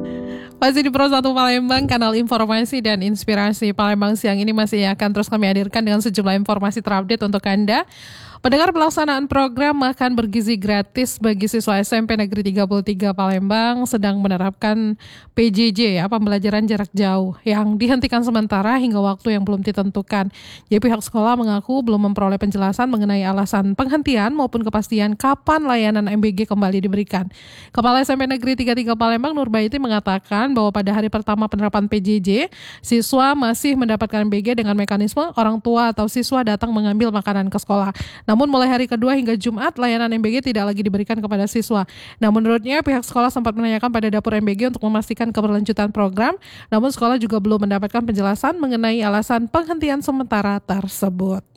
Masih di Pro 1 Palembang, kanal informasi dan inspirasi Palembang siang ini masih akan terus kami hadirkan dengan sejumlah informasi terupdate untuk Anda. Pendengar, pelaksanaan program makan bergizi gratis bagi siswa SMP Negeri 33 Palembang sedang menerapkan PJJ, pembelajaran jarak jauh, yang dihentikan sementara hingga waktu yang belum ditentukan. Jadi pihak sekolah mengaku belum memperoleh penjelasan mengenai alasan penghentian maupun kepastian kapan layanan MBG kembali diberikan. Kepala SMP Negeri 33 Palembang Nurbaiti mengatakan bahwa pada hari pertama penerapan PJJ, siswa masih mendapatkan MBG dengan mekanisme orang tua atau siswa datang mengambil makanan ke sekolah. Namun mulai hari kedua hingga Jumat, layanan MBG tidak lagi diberikan kepada siswa. Namun menurutnya pihak sekolah sempat menanyakan pada dapur MBG untuk memastikan keberlanjutan program, namun sekolah juga belum mendapatkan penjelasan mengenai alasan penghentian sementara tersebut.